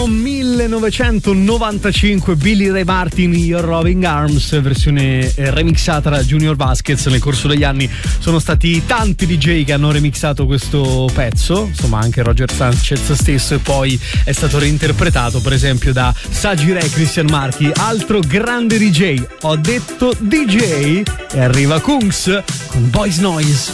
Anno 1995, Billy Ray Martin, Your Loving Arms, versione remixata da Junior Vasquez. Nel corso degli anni sono stati tanti DJ che hanno remixato questo pezzo, insomma anche Roger Sanchez stesso, e poi è stato reinterpretato per esempio da Sagire e Christian Marchi, altro grande DJ. Ho detto DJ e arriva Kungs con Boys Noise.